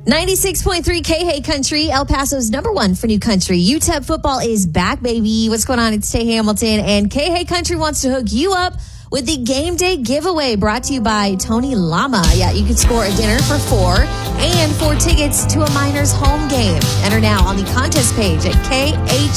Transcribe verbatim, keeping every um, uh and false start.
ninety-six point three K-Hey Country, El Paso's number one for new country. U T E P football is back, baby. What's going on? It's Tay Hamilton, and K-Hey Country wants to hook you up with the game day giveaway brought to you by Tony Lama. Yeah, you could score a dinner for four and four tickets to a Miners home game. Enter now on the contest page at K H